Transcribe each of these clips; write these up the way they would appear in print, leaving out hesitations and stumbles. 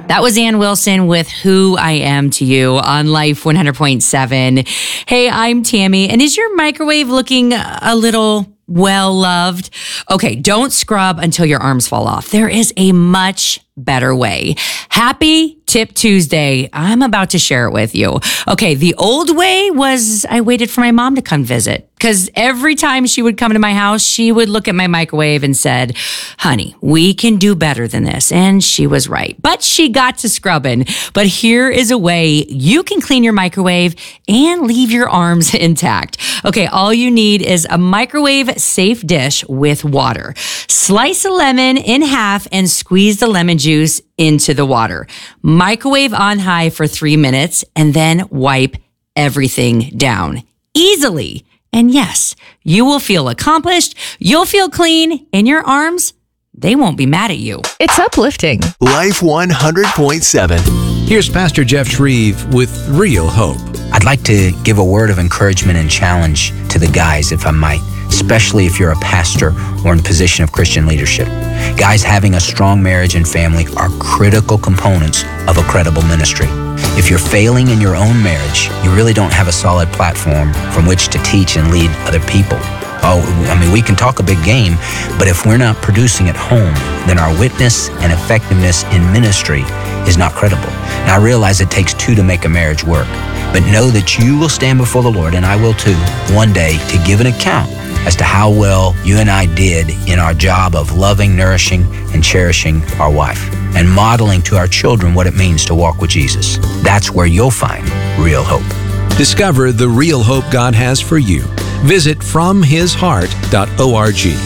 That was Ann Wilson with Who I Am to You on Life 100.7. Hey, I'm Tammy, and is your microwave looking a little well-loved? Okay, don't scrub until your arms fall off. There is a much better way. Happy Tip Tuesday. I'm about to share it with you. Okay, the old way was I waited for my mom to come visit, because every time she would come to my house, she would look at my microwave and said, honey, we can do better than this. And she was right. But she got to scrubbing. But here is a way you can clean your microwave and leave your arms intact. Okay, all you need is a microwave-safe dish with water. Slice a lemon in half and squeeze the lemon juice into the water. Microwave on high for 3 minutes and then wipe everything down easily. And yes, you will feel accomplished, you'll feel clean, and your arms, they won't be mad at you. It's uplifting. Life 100.7. Here's Pastor Jeff Shreve with Real Hope. I'd like to give a word of encouragement and challenge to the guys, if I might, especially if you're a pastor or in a position of Christian leadership. Guys, having a strong marriage and family are critical components of a credible ministry. If you're failing in your own marriage, you really don't have a solid platform from which to teach and lead other people. We can talk a big game, but if we're not producing at home, then our witness and effectiveness in ministry is not credible. Now, I realize it takes two to make a marriage work, but know that you will stand before the Lord, and I will too, one day to give an account as to how well you and I did in our job of loving, nourishing, and cherishing our wife, and modeling to our children what it means to walk with Jesus. That's where you'll find real hope. Discover the real hope God has for you. Visit FromHisHeart.org.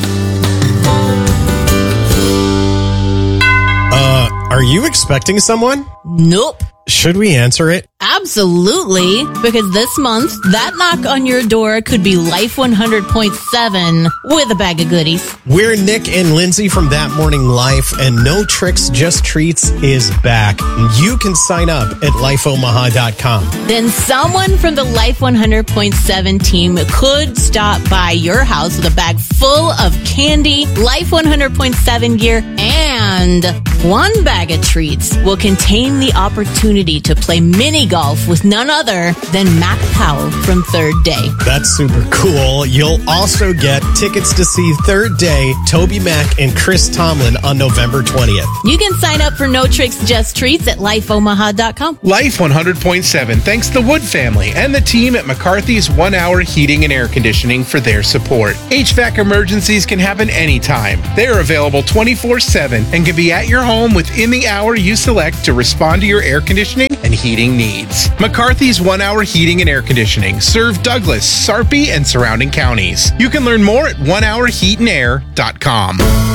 Are you expecting someone? Nope. Should we answer it? Absolutely, because this month, that knock on your door could be Life 100.7 with a bag of goodies. We're Nick and Lindsay from That Morning Life, and No Tricks, Just Treats is back. You can sign up at lifeomaha.com. Then someone from the Life 100.7 team could stop by your house with a bag full of candy, Life 100.7 gear, and one bag of treats will contain the opportunity to play mini golf with none other than Mac Powell from Third Day. That's super cool. You'll also get tickets to see Third Day, Toby Mac, and Chris Tomlin on November 20th. You can sign up for No Tricks, Just Treats at lifeomaha.com. Life 100.7 thanks the Wood family and the team at McCarthy's 1 Hour Heating and Air Conditioning for their support. HVAC emergencies can happen anytime. They are available 24/7 and can be at your home within the hour you select to respond to your air conditioning and heating needs. McCarthy's 1 Hour Heating and Air Conditioning serve Douglas, Sarpy, and surrounding counties. You can learn more at onehourheatandair.com.